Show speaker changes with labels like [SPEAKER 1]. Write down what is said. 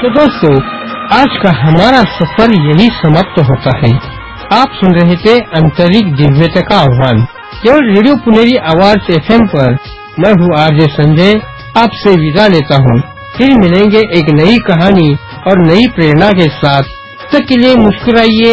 [SPEAKER 1] तो दोस्तों, आज का हमारा सफर यही समाप्त होता है। आप सुन रहे थे आंतरिक दिव्यता का आह्वान, केवल रेडियो पुनेरी आवाज FM पर। मैं हूँ RJ संजय, आपसे विदा लेता हूँ। फिर मिलेंगे एक नई कहानी और नई प्रेरणा के साथ। तब तक के लिए मुस्कुराइए,